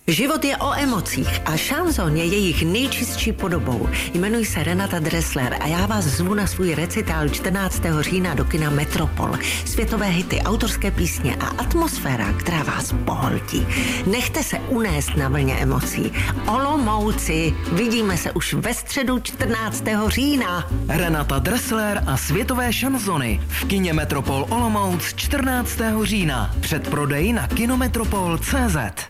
Život je o emocích a šanson je jejich nejčistší podobou. Jmenuji se Renata Dressler a já vás zvu na svůj recitál 14. října do kina Metropol. Světové hity, autorské písně a atmosféra, která vás pohltí. Nechte se unést na vlně emocí. Olomouci, vidíme se už ve středu 14. října. Renata Dressler a světové šansony v kině Metropol Olomouc 14. října. Předprodej na kinometropol.cz.